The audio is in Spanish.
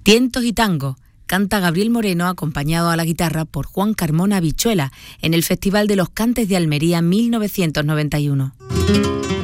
Tientos y tango, canta Gabriel Moreno acompañado a la guitarra por Juan Carmona Habichuela en el Festival de los Cantes de Almería 1991.